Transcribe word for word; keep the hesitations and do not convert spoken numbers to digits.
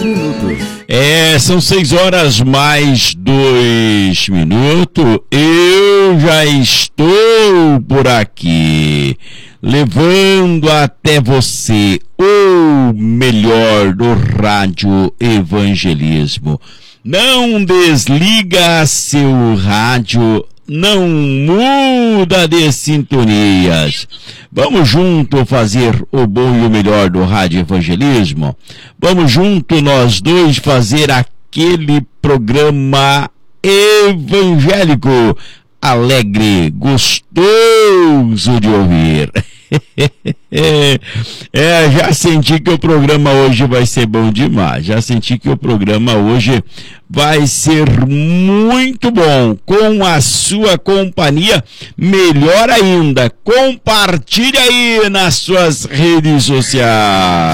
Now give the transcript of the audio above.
minutos. É, são seis horas mais dois minutos. Eu já estou por aqui, levando até você o melhor do rádio evangelismo. Não desliga seu rádio, não muda de sintonias. Vamos junto fazer o bom e o melhor do rádio evangelismo. Vamos junto nós dois fazer aquele programa evangélico, alegre, gostoso de ouvir. É, já senti que o programa hoje vai ser bom demais. Já senti que o programa hoje vai ser muito bom. Com a sua companhia, melhor ainda. Compartilhe aí nas suas redes sociais.